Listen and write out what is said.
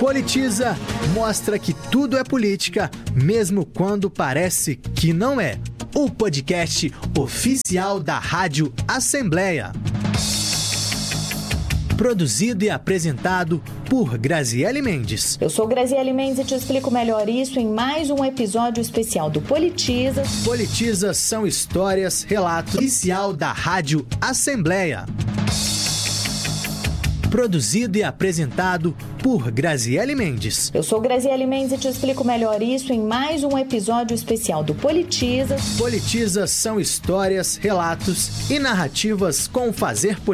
Politiza mostra que tudo é política, mesmo quando parece que não é. O podcast oficial da Rádio Assembleia. Produzido e apresentado por Graziele Mendes. Eu sou Graziele Mendes e te explico melhor isso em mais um episódio especial do Politiza. Politiza são histórias, relatos oficial da Rádio Assembleia. Produzido e apresentado por Graziele Mendes. Eu sou Graziele Mendes e te explico melhor isso em mais um episódio especial do Politiza. Politiza são histórias, relatos e narrativas com fazer político.